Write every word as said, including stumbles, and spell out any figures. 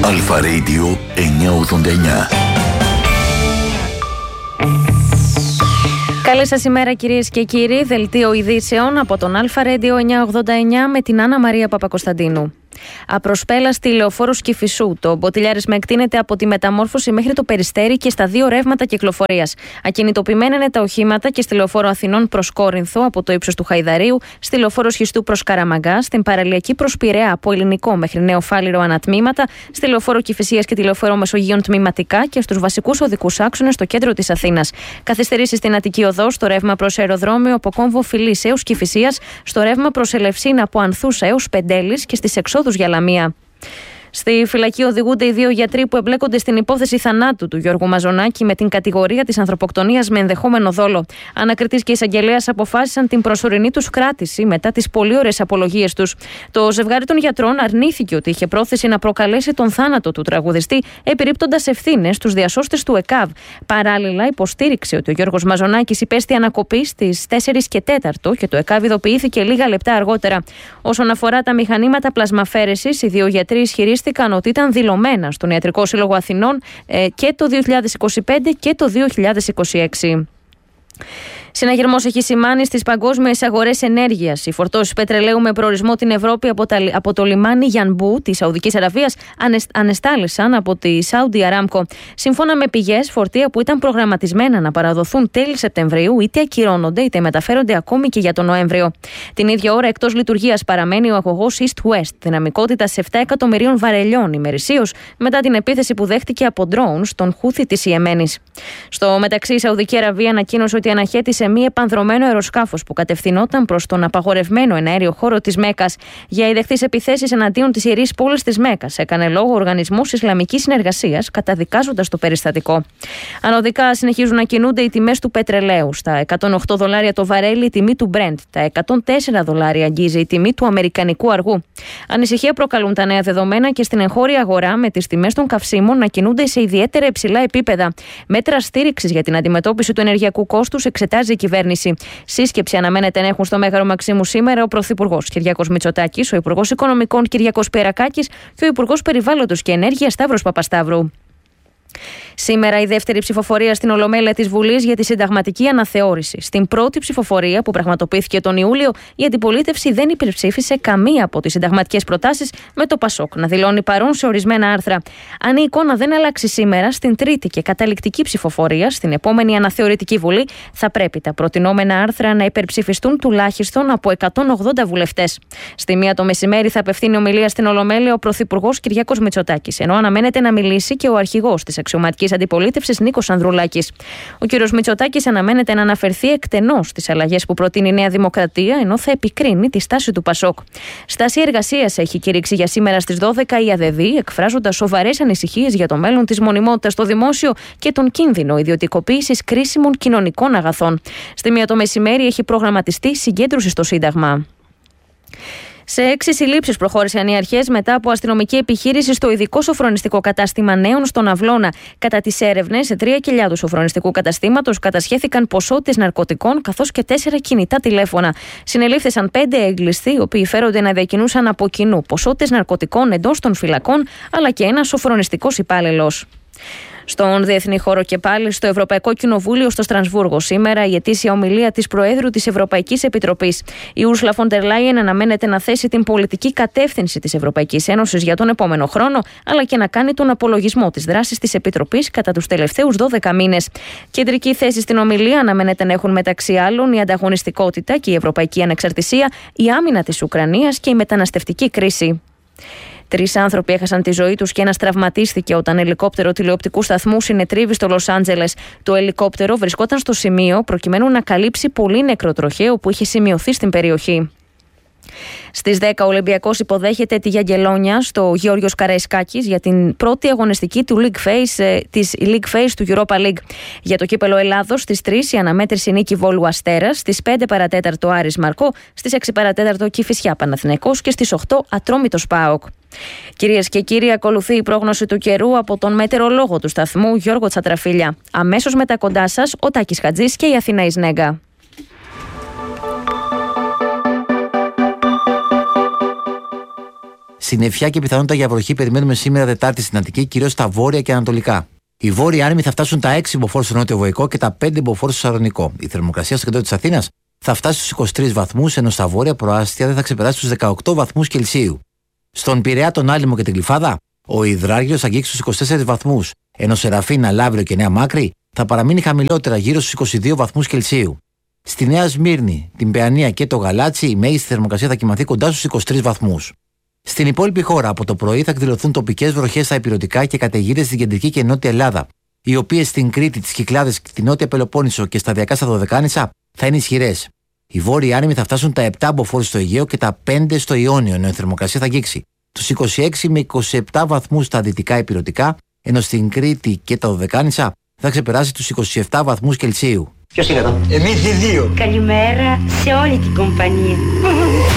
Αλφα Radio εννιακόσια ογδόντα εννιά. Καλή σας ημέρα κυρίες και κύριοι. Δελτίο ειδήσεων από τον Αλφα Radio εννιακόσια ογδόντα εννιά με την Άννα Μαρία Παπακοσταντίνου. Απροσπέλαστη λεωφόρος Κηφισού. Το μποτιλιάρισμα εκτείνεται από τη Μεταμόρφωση μέχρι το Περιστέρι και στα δύο ρεύματα κυκλοφορίας. Ακινητοποιημένα είναι τα οχήματα και στη λεωφόρο Αθηνών προς Κόρινθο από το ύψος του Χαϊδαρίου, στη λεωφόρο Σχιστού προς Καραμαγκά, στην παραλιακή προς Πειραιά από Ελληνικό μέχρι Νέο Φάληρο ανατμήματα, στη λεωφόρο Κηφισίας και τη λεωφόρο Μεσογείων τμηματικά και στους βασικούς οδικούς άξονες στο κέντρο της Αθήνας. Καθυστερήσεις στην Αττική Οδό, στο ρεύμα προς αεροδρόμιο από Κόμβο Φιλής έως Κηφισίας, στο ρεύμα προς Ελευσίνα από Ανθούσα έως Πεντέλης και στις εξόδους για Λαμία. Στη φυλακή οδηγούνται οι δύο γιατροί που εμπλέκονται στην υπόθεση θανάτου του Γιώργου Μαζονάκη με την κατηγορία της ανθρωποκτονίας με ενδεχόμενο δόλο. Ανακριτής και εισαγγελέας αποφάσισαν την προσωρινή τους κράτηση μετά τις πολύ ωραίες απολογίες τους. Το ζευγάρι των γιατρών αρνήθηκε ότι είχε πρόθεση να προκαλέσει τον θάνατο του τραγουδιστή, επιρρύπτοντας ευθύνες στους διασώστες του ΕΚΑΒ. Παράλληλα, υποστήριξε ότι ο Γιώργος Μαζονάκης υπέστη ανακοπή στις τέσσερις και τέσσερα και το ΕΚΑΒ ειδοποιήθηκε λίγα λεπτά αργότερα. Όσον αφορά τα μηχανήματα πλασμαφέρεσης, οι δύο γιατροί ισχυρίστηκαν ότι ήταν δηλωμένα στον Ιατρικό Σύλλογο Αθηνών ε, και το δύο χιλιάδες είκοσι πέντε και το δύο χιλιάδες είκοσι έξι. Συναγερμός έχει σημάνει στις παγκόσμιες αγορές ενέργειας. Οι φορτώσεις πετρελαίου με προορισμό την Ευρώπη από, τα, από το λιμάνι Γιανμπού της Σαουδικής Αραβίας ανεστάλησαν από τη Saudi Aramco. Σύμφωνα με πηγές, φορτία που ήταν προγραμματισμένα να παραδοθούν τέλη Σεπτεμβρίου είτε ακυρώνονται είτε μεταφέρονται ακόμη και για τον Νοέμβριο. Την ίδια ώρα εκτός λειτουργίας παραμένει ο αγωγός East-West, δυναμικότητας επτά εκατομμυρίων βαρελιών ημερησίως, μετά την επίθεση που δέχτηκε από ντρόουν στον Χούθι της Ιεμένης. Στο μεταξύ, η Σαουδική Αραβία ανακοίνωσε ότι αναχέτησε μη επανδρωμένο αεροσκάφος που κατευθυνόταν προς τον απαγορευμένο εναέριο χώρο της Μέκας για ιδεχθείς επιθέσεις εναντίον της ιερής πόλης της Μέκας. Έκανε λόγο ο Οργανισμός Ισλαμικής Συνεργασίας, καταδικάζοντας το περιστατικό. Ανωδικά συνεχίζουν να κινούνται οι τιμές του πετρελαίου. Στα εκατόν οκτώ δολάρια το βαρέλι η τιμή του Brent, τα εκατόν τέσσερα δολάρια αγγίζει η τιμή του αμερικανικού αργού. Ανησυχία προκαλούν τα νέα δεδομένα και στην εγχώρια αγορά, με τις τιμές των καυσίμων να κινούνται σε ιδιαίτερα υψηλά επίπεδα. Μέτρα στήριξης για την αντιμετώπιση του ενεργειακού κόστους εξετάζει η κυβέρνηση. Σύσκεψη αναμένεται να έχουν στο Μέγαρο Μαξίμου σήμερα ο Πρωθυπουργός Κυριάκος Μητσοτάκης, ο Υπουργός Οικονομικών Κυριάκος Πιερακάκης και ο Υπουργός Περιβάλλοντος και Ενέργειας Σταύρος Παπασταύρου. Σήμερα η δεύτερη ψηφοφορία στην Ολομέλεια της Βουλής για τη συνταγματική αναθεώρηση. Στην πρώτη ψηφοφορία που πραγματοποιήθηκε τον Ιούλιο, η αντιπολίτευση δεν υπερψήφισε καμία από τις συνταγματικές προτάσεις, με το Πασόκ να δηλώνει παρόν σε ορισμένα άρθρα. Αν η εικόνα δεν αλλάξει σήμερα, στην τρίτη και καταληκτική ψηφοφορία, στην επόμενη αναθεωρητική Βουλή, θα πρέπει τα προτινόμενα άρθρα να υπερψηφιστούν τουλάχιστον από εκατόν ογδόντα βουλευτές. Στη μία το μεσημέρι θα απευθύνει ομιλία στην Ολομέλεια ο Πρωθυπουργός Κυριάκος Μητσοτάκης, ενώ αναμένεται να μιλήσει και ο αρχηγός της αξιωματικής αντιπολίτευσης Νίκος Ανδρουλάκης. Ο κ. Μητσοτάκης αναμένεται να αναφερθεί εκτενώς στις αλλαγές που προτείνει η Νέα Δημοκρατία, ενώ θα επικρίνει τη στάση του Πασόκ. Στάση εργασίας έχει κηρύξει για σήμερα στις δώδεκα η ΑΔΕΔΗ, εκφράζοντας σοβαρές ανησυχίες για το μέλλον της μονιμότητας στο δημόσιο και τον κίνδυνο ιδιωτικοποίησης κρίσιμων κοινωνικών αγαθών. Στη μία το μεσημέρι έχει προγραμματιστεί συγκέντρωση στο Σύνταγμα. Σε έξι συλλήψεις προχώρησαν οι αρχές μετά από αστυνομική επιχείρηση στο ειδικό σοφρονιστικό κατάστημα Νέων στον Αυλώνα. Κατά τις έρευνες, σε τρία κελιά του σοφρονιστικού καταστήματος κατασχέθηκαν ποσότητες ναρκωτικών καθώς και τέσσερα κινητά τηλέφωνα. Συνελήφθησαν πέντε έγκλειστοι, οι οποίοι φέρονται να διακινούσαν από κοινού ποσότητες ναρκωτικών εντός των φυλακών, αλλά και ένας σοφρονιστικός υπάλληλος. Στον διεθνή χώρο και πάλι, στο Ευρωπαϊκό Κοινοβούλιο στο Στρασβούργο, σήμερα η ετήσια ομιλία της Προέδρου της Ευρωπαϊκής Επιτροπής. Η Ursula von der Leyen αναμένεται να θέσει την πολιτική κατεύθυνση της Ευρωπαϊκής Ένωσης για τον επόμενο χρόνο, αλλά και να κάνει τον απολογισμό της δράσης της Επιτροπής κατά τους τελευταίους δώδεκα μήνες. Κεντρική θέση στην ομιλία αναμένεται να έχουν μεταξύ άλλων η ανταγωνιστικότητα και η ευρωπαϊκή ανεξαρτησία, η άμυνα της Ουκρανίας και η μεταναστευτική κρίση. Τρεις άνθρωποι έχασαν τη ζωή τους και ένας τραυματίστηκε όταν ελικόπτερο τηλεοπτικού σταθμού συνετρίβη στο Λος Άντζελες. Το ελικόπτερο βρισκόταν στο σημείο προκειμένου να καλύψει πολύ νεκρό τροχαίο που είχε σημειωθεί στην περιοχή. Στις δέκα ο Ολυμπιακός υποδέχεται τη Γιαγγελόνια στο Γεώργιος Καραϊσκάκης για την πρώτη αγωνιστική του League Phase, της League Phase του Europa League. Για το κύπελο Ελλάδος στις τρεις η αναμέτρηση νίκη Βόλου Αστέρας, στις πέντε παρατέταρτο Άρης Μαρκό, στις έξι παρατέταρτο Κηφισιά Παναθηναϊκός και στις οκτώ Ατρόμητος ΠΑΟΚ. Κυρίες και κύριοι, ακολουθεί η πρόγνωση του καιρού από τον μετεωρολόγο του σταθμού Γιώργο Τσατραφίλια. Αμέσως μετά κοντά σας ο Τάκης Χατζής και η Αθηνά Ισνέγκα. Συννεφιά και πιθανότητα για βροχή περιμένουμε σήμερα Δετάρτη στην Αττική, κυρίως στα βόρεια και ανατολικά. Οι βόρειοι άνεμοι θα φτάσουν τα έξι μποφόρ στο νότιο βοϊκό και τα πέντε μποφόρ στο Σαλονικό. Η θερμοκρασία στο κέντρο της Αθήνας θα φτάσει στους είκοσι τρεις βαθμούς, ενώ στα βόρεια προάστια δεν θα ξεπεράσει τους δεκαοκτώ βαθμούς Κελσίου. Στον Πειραιά, τον Άλυμο και την Γλυφάδα, ο υδράργυρος θα αγγίξει στους είκοσι τέσσερις βαθμούς, ενώ Σεραφίνα, Λαύριο και Νέα Μάκρη θα παραμείνει χαμηλότερα γύρω στους είκοσι δύο βαθμούς Κελσίου. Στη Νέα Σμύρνη, την Παιανία και το Γαλάτσι, η μέγιστη θερμοκρασία θα κοιμαθεί κοντά στους είκοσι τρεις βαθμούς. Στην υπόλοιπη χώρα, από το πρωί θα εκδηλωθούν τοπικές βροχές στα ηπειρωτικά και καταιγίδες στην κεντρική και νότια Ελλάδα, οι οποίες στην Κρήτη, τις Κυκλάδες, τη νότια Πελοπόννησο και σταδιακά στα Δωδεκάνησα θα είναι ισχυρές. Οι βόρειοι άνεμοι θα φτάσουν τα επτά μποφόρ στο Αιγαίο και τα πέντε στο Ιόνιο, ενώ η θερμοκρασία θα αγγίξει τους είκοσι έξι με είκοσι επτά βαθμούς στα δυτικά ηπειρωτικά, ενώ στην Κρήτη και τα Δωδεκάνησα θα ξεπεράσει τους είκοσι επτά βαθμούς Κελσίου. Ποιος είναι εδώ? Εμείς οι δύο. Καλημέρα σε όλη την κομπανία.